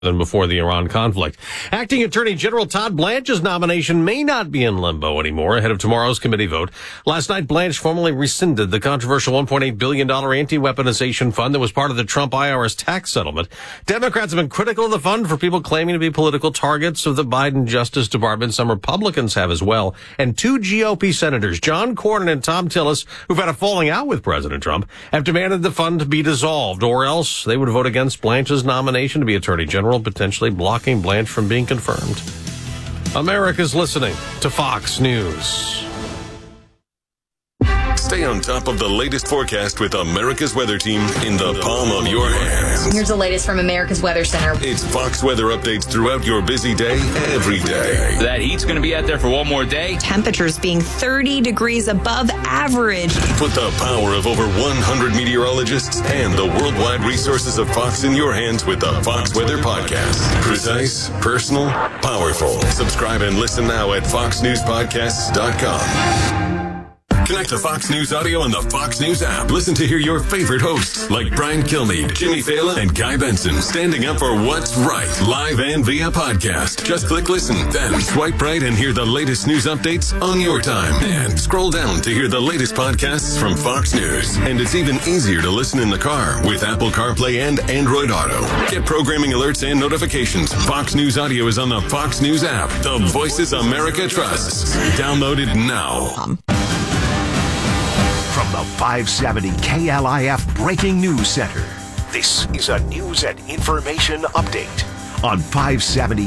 than before the Iran conflict. Acting Attorney General Todd Blanche's nomination may not be in limbo anymore ahead of tomorrow's committee vote. Last night, Blanche formally rescinded the controversial $1.8 billion anti-weaponization fund that was part of the Trump IRS tax settlement. Democrats have been critical of the fund for people claiming to be political targets of the Biden Justice Department. Some Republicans have as well. And two GOP senators, John Cornyn and Thom Tillis, who've had a falling out with President Trump, have demanded the fund to be dissolved, or else they would vote against Blanche's nomination to be Attorney General, potentially blocking Blanche from being confirmed. America's listening to Fox News. Stay on top of the latest forecast with America's Weather Team in the palm of your hands. Here's the latest from America's Weather Center. It's Fox weather updates throughout your busy day, every day. That heat's going to be out there for one more day. Temperatures being 30 degrees above average. Put the power of over 100 meteorologists and the worldwide resources of Fox in your hands with the Fox Weather Podcast. Precise, personal, powerful. Subscribe and listen now at foxnewspodcasts.com. Connect to Fox News Audio on the Fox News app. Listen to hear your favorite hosts like Brian Kilmeade, Jimmy Fallon, and Guy Benson standing up for what's right, live and via podcast. Just click listen, then swipe right and hear the latest news updates on your time. And scroll down to hear the latest podcasts from Fox News. And it's even easier to listen in the car with Apple CarPlay and Android Auto. Get programming alerts and notifications. Fox News Audio is on the Fox News app. The voices America trusts. Download it now. From the 570 KLIF Breaking News Center, this is a news and information update on 570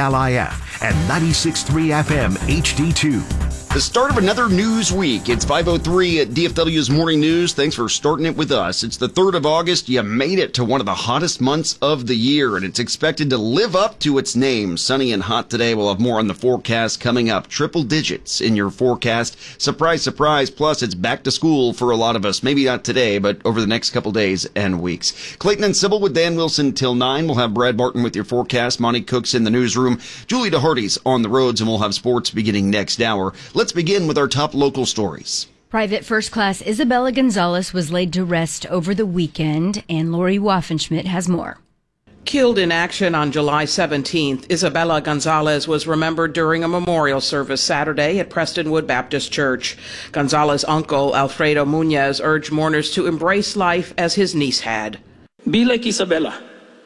KLIF and 96.3 FM HD2. The start of another news week. It's 5:03 at DFW's Morning News. Thanks for starting it with us. It's the 3rd of August. You made it to one of the hottest months of the year, and it's expected to live up to its name. Sunny and hot today. We'll have more on the forecast coming up. Triple digits in your forecast. Surprise, surprise. Plus, it's back to school for a lot of us. Maybe not today, but over the next couple days and weeks. Clayton and Sybil with Dan Wilson till 9. We'll have Brad Martin with your forecast. Monty Cook's in the newsroom. Julie DeHarty's on the roads, and we'll have sports beginning next hour. Let's begin with our top local stories. Private First Class Isabella Gonzalez was laid to rest over the weekend, and Lori Waffenschmidt has more. Killed in action on July 17th, Isabella Gonzalez was remembered during a memorial service Saturday at Prestonwood Baptist Church. Gonzalez's uncle, Alfredo Muñez, urged mourners to embrace life as his niece had. Be like Isabella.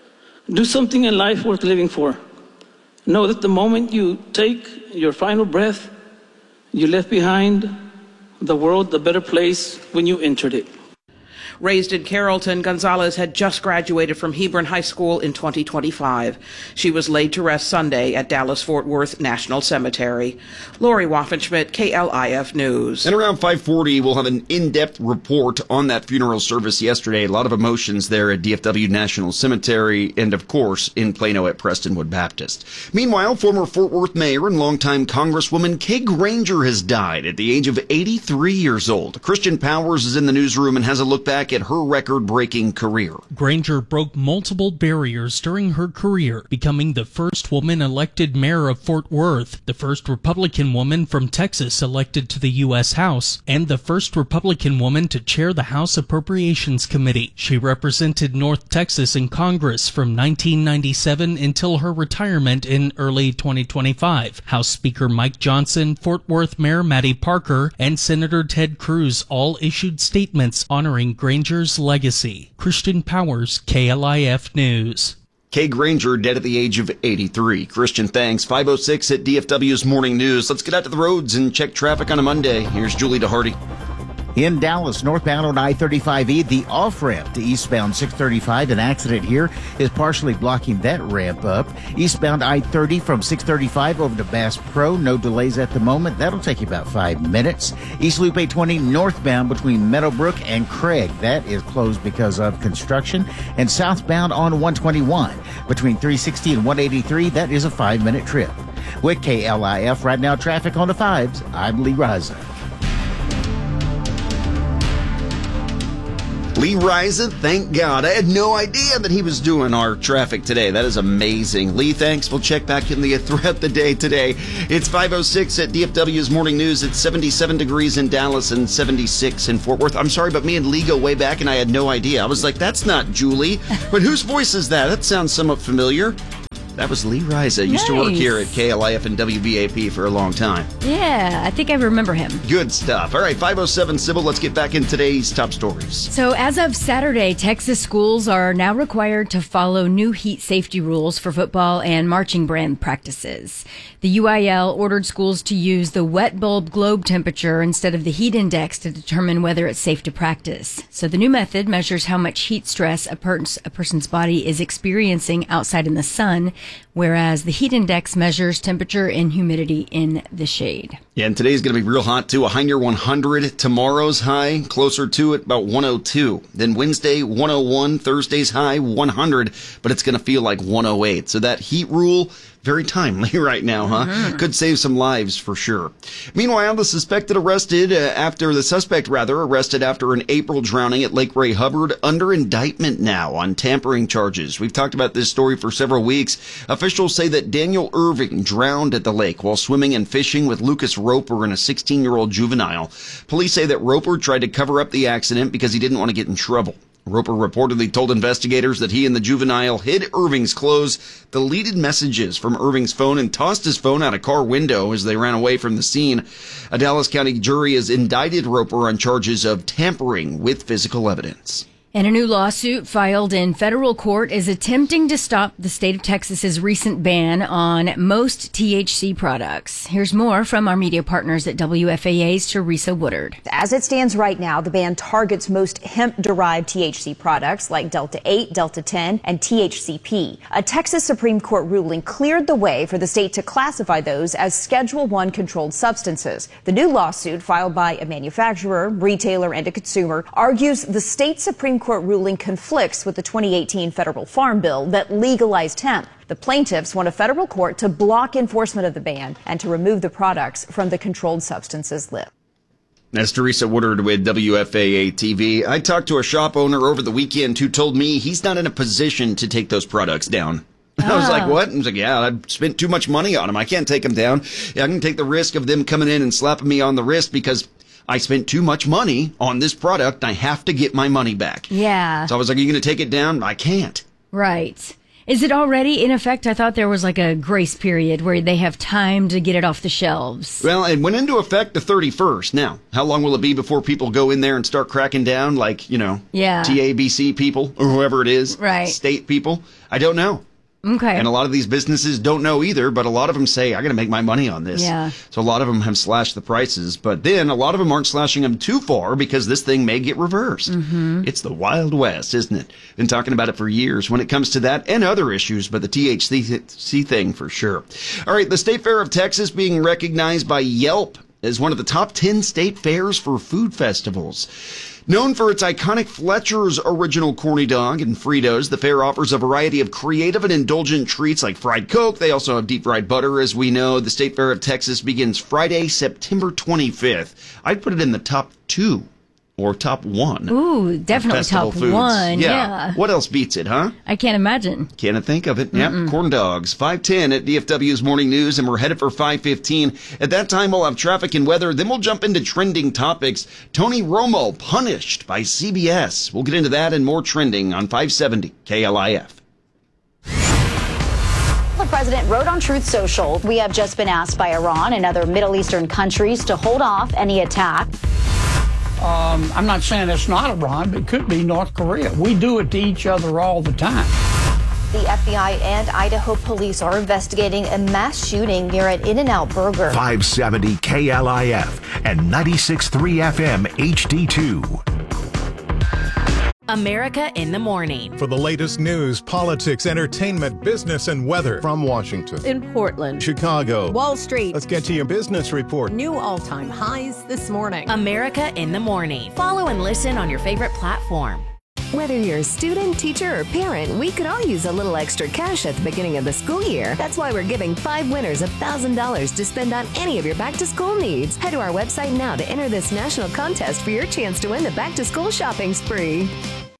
Do something in life worth living for. Know that the moment you take your final breath, you left behind the world a better place when you entered it. Raised in Carrollton, Gonzalez had just graduated from Hebron High School in 2025. She was laid to rest Sunday at Dallas-Fort Worth National Cemetery. Lori Waffenschmidt, KLIF News. And around 5:40, we'll have an in-depth report on that funeral service yesterday. A lot of emotions there at DFW National Cemetery and, of course, in Plano at Prestonwood Baptist. Meanwhile, former Fort Worth mayor and longtime Congresswoman Kay Granger has died at the age of 83 years old. Christian Powers is in the newsroom and has a look back at her record-breaking career. Granger broke multiple barriers during her career, becoming the first woman elected mayor of Fort Worth, the first Republican woman from Texas elected to the U.S. House, and the first Republican woman to chair the House Appropriations Committee. She represented North Texas in Congress from 1997 until her retirement in early 2025. House Speaker Mike Johnson, Fort Worth Mayor Matty Parker, and Senator Ted Cruz all issued statements honoring Granger's legacy. Christian Powers, KLIF News. Kay Granger dead at the age of 83. Christian, thanks. 5:06 at DFW's Morning News. Let's get out to the roads and check traffic on a Monday. Here's Julie DeHarty. In Dallas, northbound on I-35E, the off-ramp to eastbound 635. An accident here is partially blocking that ramp up. Eastbound I-30 from 635 over to Bass Pro. No delays at the moment. That'll take you about 5 minutes. East Loop 820 northbound between Meadowbrook and Craig. That is closed because of construction. And southbound on 121 between 360 and 183. That is a 5-minute trip. With KLIF Right Now Traffic on the 5s, I'm Lee Raza. Lee Riza, thank God. I had no idea that he was doing our traffic today. That is amazing. Lee, thanks. We'll check back in throughout the day today. It's 5:06 at DFW's Morning News. It's 77 degrees in Dallas and 76 in Fort Worth. I'm sorry, but me and Lee go way back, and I had no idea. I was like, that's not Julie. But whose voice is that? That sounds somewhat familiar. That was Lee Riza. Used to work here at KLIF and WBAP for a long time. Yeah, I think I remember him. Good stuff. All right, 5:07 Sybil. Let's get back in today's top stories. So as of Saturday, Texas schools are now required to follow new heat safety rules for football and marching band practices. The UIL ordered schools to use the wet bulb globe temperature instead of the heat index to determine whether it's safe to practice. So the new method measures how much heat stress a person's body is experiencing outside in the sun, whereas the heat index measures temperature and humidity in the shade. Yeah, and today's going to be real hot, too. A high near 100. Tomorrow's high, closer to it, about 102. Then Wednesday, 101. Thursday's high, 100. But it's going to feel like 108. So that heat rule, very timely right now, huh? Mm-hmm. Could save some lives for sure. Meanwhile, the suspect arrested after an April drowning at Lake Ray Hubbard under indictment now on tampering charges. We've talked about this story for several weeks. Officials say that Daniel Irving drowned at the lake while swimming and fishing with Lucas Roper and a 16-year-old juvenile. Police say that Roper tried to cover up the accident because he didn't want to get in trouble. Roper reportedly told investigators that he and the juvenile hid Irving's clothes, deleted messages from Irving's phone, and tossed his phone out a car window as they ran away from the scene. A Dallas County jury has indicted Roper on charges of tampering with physical evidence. And a new lawsuit filed in federal court is attempting to stop the state of Texas's recent ban on most THC products. Here's more from our media partners at WFAA's Teresa Woodard. As it stands right now, the ban targets most hemp-derived THC products like Delta-8, Delta-10, and THCP. A Texas Supreme Court ruling cleared the way for the state to classify those as Schedule I controlled substances. The new lawsuit, filed by a manufacturer, retailer, and a consumer, argues the state Supreme Court ruling conflicts with the 2018 federal farm bill that legalized hemp. The plaintiffs want a federal court to block enforcement of the ban and to remove the products from the controlled substances list. That's Teresa Woodard with WFAA TV. I talked to a shop owner over the weekend who told me he's not in a position to take those products down. I was like, what? He was like, yeah, I spent too much money on them. I can't take them down. I can take the risk of them coming in and slapping me on the wrist because I spent too much money on this product. I have to get my money back. Yeah. So I was like, are you going to take it down? I can't. Right. Is it already in effect? I thought there was like a grace period where they have time to get it off the shelves. Well, it went into effect the 31st. Now, how long will it be before people go in there and start cracking down like, TABC people or whoever it is? Right. State people? I don't know. Okay. And a lot of these businesses don't know either, but a lot of them say, I got to make my money on this. Yeah. So a lot of them have slashed the prices, but then a lot of them aren't slashing them too far because this thing may get reversed. Mm-hmm. It's the Wild West, isn't it? Been talking about it for years when it comes to that and other issues, but the THC thing for sure. All right, the State Fair of Texas being recognized by Yelp as one of the top 10 state fairs for food festivals. Known for its iconic Fletcher's Original Corny Dog and Fritos, the fair offers a variety of creative and indulgent treats like fried Coke. They also have deep fried butter, as we know. The State Fair of Texas begins Friday, September 25th. I'd put it in the top 2 or top 1. Ooh, definitely top foods. 1. Yeah. What else beats it, huh? I can't imagine. Can't think of it. Yep, corn dogs. 5:10 at DFW's Morning News, and we're headed for 5:15. At that time, we'll have traffic and weather. Then we'll jump into trending topics. Tony Romo punished by CBS. We'll get into that and more trending on 570 KLIF. The president wrote on Truth Social, "We have just been asked by Iran and other Middle Eastern countries to hold off any attack." I'm not saying it's not Iran, but it could be North Korea. We do it to each other all the time. The FBI and Idaho police are investigating a mass shooting near an In-N-Out Burger. 570 KLIF and 96.3 FM HD2. America in the Morning. For the latest news, politics, entertainment, business, and weather from Washington, in Portland, Chicago, Wall Street. Let's get to your business report. New all-time highs this morning. America in the Morning. Follow and listen on your favorite platform. Whether you're a student, teacher, or parent, we could all use a little extra cash at the beginning of the school year. That's why we're giving 5 winners $1,000 to spend on any of your back-to-school needs. Head to our website now to enter this national contest for your chance to win the back-to-school shopping spree.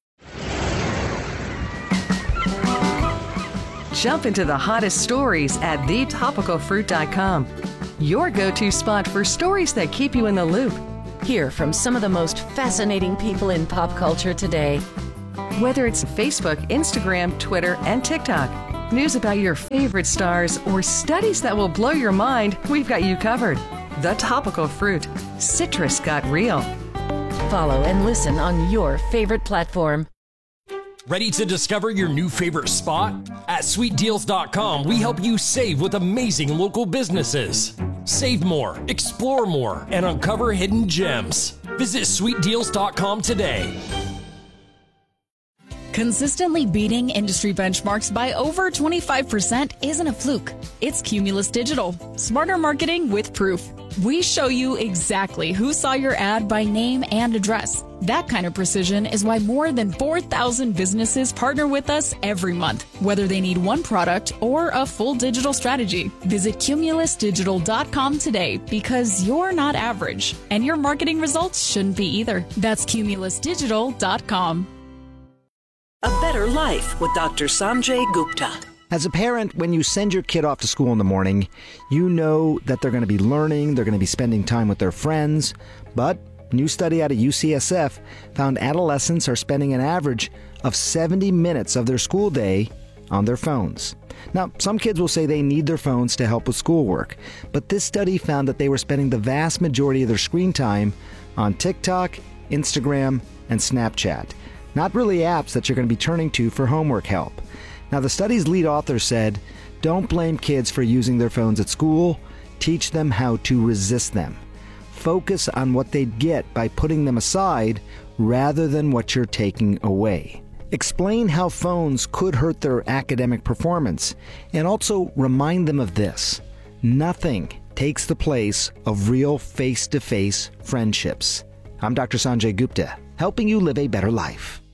Jump into the hottest stories at thetopicalfruit.com. Your go-to spot for stories that keep you in the loop. Hear from some of the most fascinating people in pop culture today. Whether it's Facebook, Instagram, Twitter, and TikTok, news about your favorite stars, or studies that will blow your mind, we've got you covered. The Topical Fruit. Citrus got real. Follow and listen on your favorite platform. Ready to discover your new favorite spot? At sweetdeals.com, we help you save with amazing local businesses. Save more, explore more, and uncover hidden gems. Visit sweetdeals.com today. Consistently beating industry benchmarks by over 25% isn't a fluke. It's Cumulus Digital. Smarter marketing with proof. We show you exactly who saw your ad by name and address. That kind of precision is why more than 4,000 businesses partner with us every month, whether they need one product or a full digital strategy. Visit cumulusdigital.com today because you're not average, and your marketing results shouldn't be either. That's cumulusdigital.com. A Better Life with Dr. Sanjay Gupta. As a parent, when you send your kid off to school in the morning, you know that they're going to be learning, they're going to be spending time with their friends. But a new study out of UCSF found adolescents are spending an average of 70 minutes of their school day on their phones. Now, some kids will say they need their phones to help with schoolwork, but this study found that they were spending the vast majority of their screen time on TikTok, Instagram, and Snapchat. Not really apps that you're going to be turning to for homework help. Now, the study's lead author said, don't blame kids for using their phones at school. Teach them how to resist them. Focus on what they'd get by putting them aside rather than what you're taking away. Explain how phones could hurt their academic performance, and also remind them of this. Nothing takes the place of real face-to-face friendships. I'm Dr. Sanjay Gupta, helping you live a better life.